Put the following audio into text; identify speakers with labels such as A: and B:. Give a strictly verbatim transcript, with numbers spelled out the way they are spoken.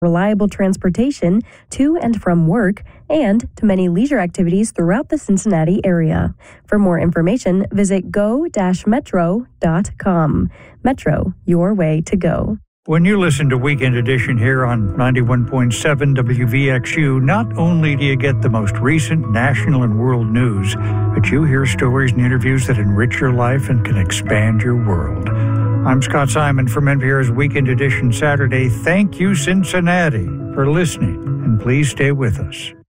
A: reliable transportation to and from work, and to many leisure activities throughout the Cincinnati area. For more information, visit go dash metro dot com. Metro, your way to go.
B: When you listen to Weekend Edition here on ninety-one point seven W V X U, not only do you get the most recent national and world news, but you hear stories and interviews that enrich your life and can expand your world. I'm Scott Simon from N P R's Weekend Edition Saturday. Thank you, Cincinnati, for listening, and please stay with us.